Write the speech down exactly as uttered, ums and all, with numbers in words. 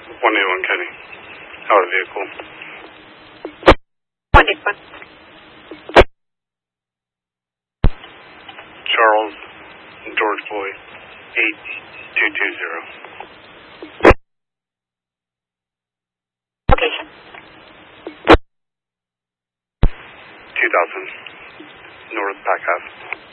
one eighty-one Kenny. Out of the vehicle. one eighty-one. Charles George Floyd, eight two two zero. Location. two thousand North Pack Ave.